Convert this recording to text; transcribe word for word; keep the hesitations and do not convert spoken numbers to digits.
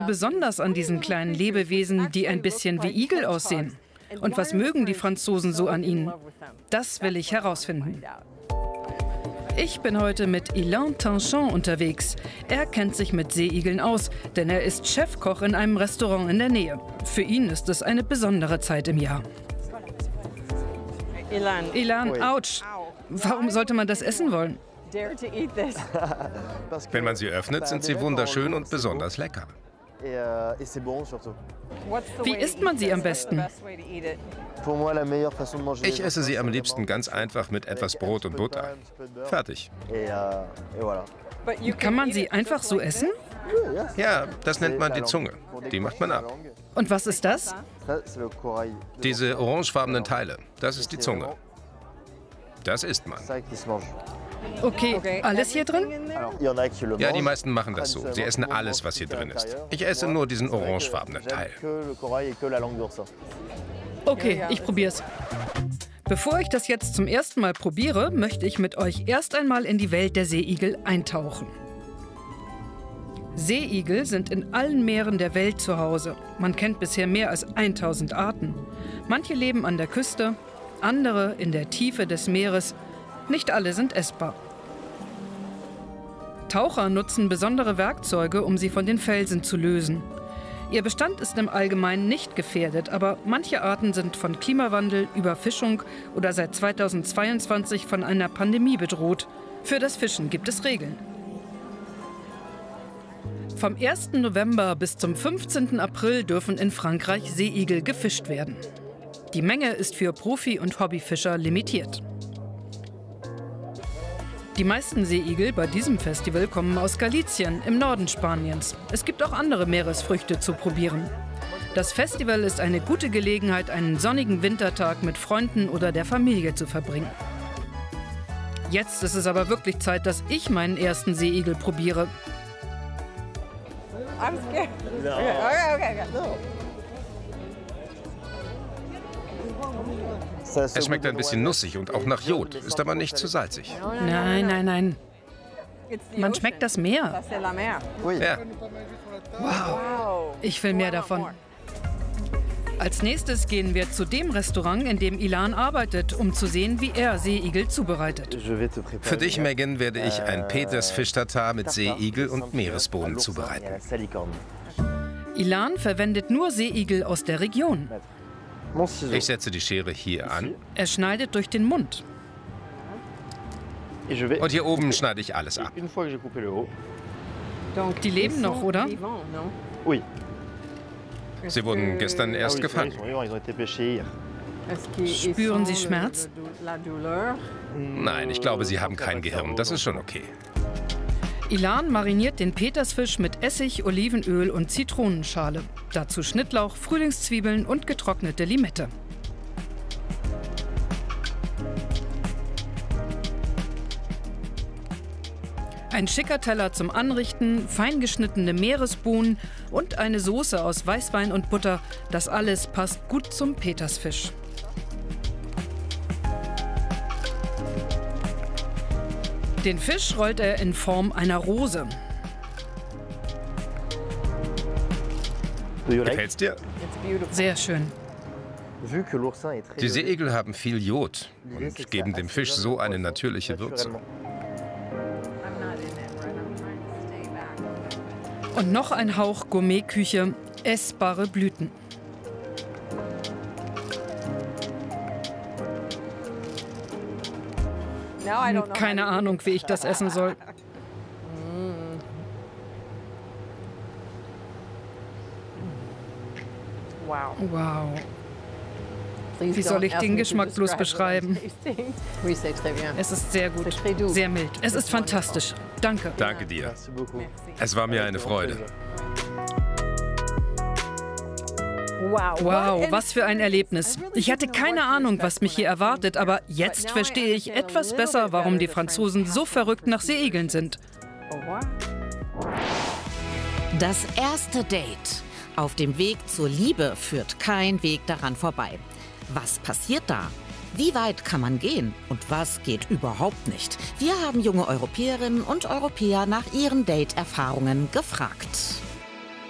Besonders an diesen kleinen Lebewesen, die ein bisschen wie Igel aussehen. Und was mögen die Franzosen so an ihnen? Das will ich herausfinden. Ich bin heute mit Ilan Tanchon unterwegs. Er kennt sich mit Seeigeln aus, denn er ist Chefkoch in einem Restaurant in der Nähe. Für ihn ist es eine besondere Zeit im Jahr. Ilan, ouch! Warum sollte man das essen wollen? Wenn man sie öffnet, sind sie wunderschön und besonders lecker. Wie isst man sie am besten? Ich esse sie am liebsten ganz einfach mit etwas Brot und Butter. Fertig. Kann man sie einfach so essen? Ja, das nennt man die Zunge. Die macht man ab. Und was ist das? Diese orangefarbenen Teile, das ist die Zunge. Das isst man. Okay, alles hier drin? Ja, die meisten machen das so. Sie essen alles, was hier drin ist. Ich esse nur diesen orangefarbenen Teil. Okay, ich probier's. Bevor ich das jetzt zum ersten Mal probiere, möchte ich mit euch erst einmal in die Welt der Seeigel eintauchen. Seeigel sind in allen Meeren der Welt zu Hause. Man kennt bisher mehr als tausend Arten. Manche leben an der Küste, andere in der Tiefe des Meeres. Nicht alle sind essbar. Taucher nutzen besondere Werkzeuge, um sie von den Felsen zu lösen. Ihr Bestand ist im Allgemeinen nicht gefährdet, aber manche Arten sind von Klimawandel, Überfischung oder seit zweitausendzweiundzwanzig von einer Pandemie bedroht. Für das Fischen gibt es Regeln. Vom ersten November bis zum fünfzehnten April dürfen in Frankreich Seeigel gefischt werden. Die Menge ist für Profi- und Hobbyfischer limitiert. Die meisten Seeigel bei diesem Festival kommen aus Galicien im Norden Spaniens. Es gibt auch andere Meeresfrüchte zu probieren. Das Festival ist eine gute Gelegenheit, einen sonnigen Wintertag mit Freunden oder der Familie zu verbringen. Jetzt ist es aber wirklich Zeit, dass ich meinen ersten Seeigel probiere. I'm scared. No. Okay, okay, okay. okay. No. Es schmeckt ein bisschen nussig und auch nach Jod, ist aber nicht zu salzig. Nein, nein, nein. Man schmeckt das Meer. Ja. Wow, ich will mehr davon. Als nächstes gehen wir zu dem Restaurant, in dem Ilan arbeitet, um zu sehen, wie er Seeigel zubereitet. Für dich, Megan, werde ich ein Peters-Fisch-Tatar mit Seeigel und Meeresbohnen zubereiten. Ilan verwendet nur Seeigel aus der Region. Ich setze die Schere hier an. Er schneidet durch den Mund. Und hier oben schneide ich alles ab. Die leben noch, oder? Sie wurden gestern erst gefangen. Spüren Sie Schmerz? Nein, ich glaube, sie haben kein Gehirn. Das ist schon okay. Ilan mariniert den Petersfisch mit Essig, Olivenöl und Zitronenschale. Dazu Schnittlauch, Frühlingszwiebeln und getrocknete Limette. Ein schicker Teller zum Anrichten, fein geschnittene Meeresbohnen und eine Soße aus Weißwein und Butter. Das alles passt gut zum Petersfisch. Den Fisch rollt er in Form einer Rose. Gefällt's dir? Sehr schön. Die Seeigel haben viel Jod und geben dem Fisch so eine natürliche Würze. Und noch ein Hauch Gourmetküche, essbare Blüten. Keine Ahnung, wie ich das essen soll. Wow. Wie soll ich den Geschmack bloß beschreiben? Es ist sehr gut, sehr mild. Es ist fantastisch. Danke. Danke dir. Es war mir eine Freude. Wow, was für ein Erlebnis. Ich hatte keine Ahnung, was mich hier erwartet, aber jetzt verstehe ich etwas besser, warum die Franzosen so verrückt nach Seeigeln sind. Das erste Date. Auf dem Weg zur Liebe führt kein Weg daran vorbei. Was passiert da? Wie weit kann man gehen und was geht überhaupt nicht? Wir haben junge Europäerinnen und Europäer nach ihren Date-Erfahrungen gefragt.